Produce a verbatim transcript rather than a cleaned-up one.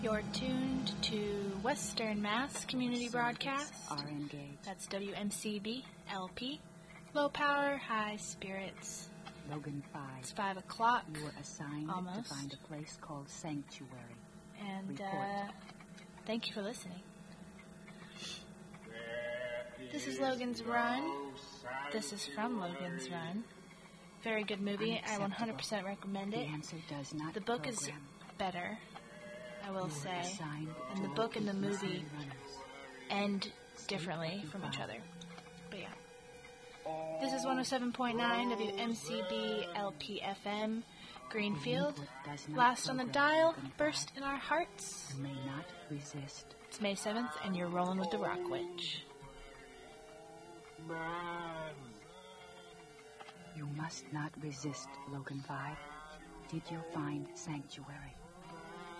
You're tuned to Western Mass Community Broadcast. Are engaged. That's W M C B L P. Low power, high spirits. Logan five. It's five o'clock. You were assigned Almost. to find a place called Sanctuary. And Report. uh, thank you for listening. This is Logan's Run. This is from Logan's Run. Very good movie. I one hundred percent recommend The it. answer does not The book is program. better, I will You were say. assigned And to the book and the locate movie missing runners. end differently from each other. But yeah. This is one oh seven point nine W M C B L P F M, Greenfield. Input does not Last on the program dial, Logan burst five. in our hearts. You may not resist. It's May seventh, and you're rolling with the Rock Witch. You must not resist, Logan five. Did you find Sanctuary?